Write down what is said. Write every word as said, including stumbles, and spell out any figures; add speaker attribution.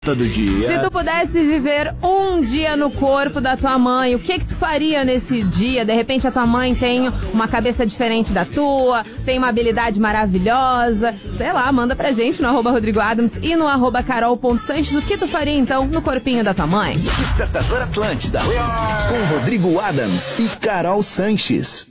Speaker 1: do dia.
Speaker 2: Se tu pudesse viver um dia no corpo da tua mãe, o que que tu faria nesse dia? De repente a tua mãe tem uma cabeça diferente da tua, tem uma habilidade maravilhosa, sei lá, manda pra gente no arroba Rodrigo Adams e no arroba carol.sanches. O que tu faria então no corpinho da tua mãe?
Speaker 1: Despertador Atlântida com Rodrigo Adams e Carol Sanches.